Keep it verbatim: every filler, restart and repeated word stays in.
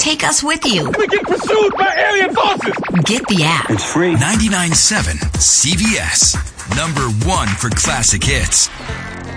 take us with you. We get pursued by alien forces. Get the app. It's free. ninety-nine point seven C V S. Number one for classic hits.